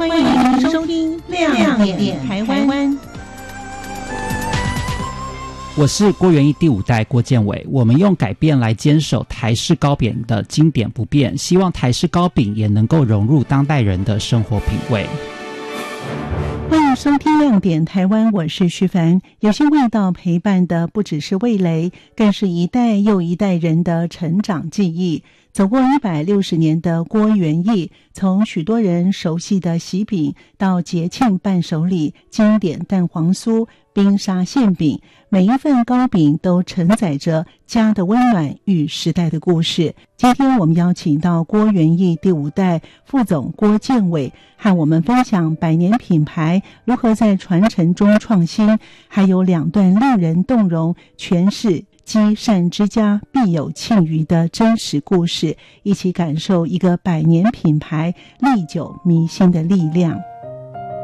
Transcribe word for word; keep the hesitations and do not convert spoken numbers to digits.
欢迎收听亮点台湾。 我是郭元益第五代郭建伟，我们用改变来坚守台式糕饼的经典不变，希望台式糕饼也能够融入当代人的生活品味。 欢迎收听亮点台湾，我是徐凡。有些味道陪伴的不只是味蕾，更是一代又一代人的成长记忆。走过一百六十年的郭元益，从许多人熟悉的喜饼到节庆伴手礼、经典蛋黄酥、冰沙馅饼，每一份糕饼都承载着家的温暖与时代的故事。今天我们邀请到郭元益第五代副总郭建伟，和我们分享百年品牌如何在传承中创新，还有两段令人动容诠释积善之家必有庆余的真实故事，一起感受一个百年品牌历久弥新的力量。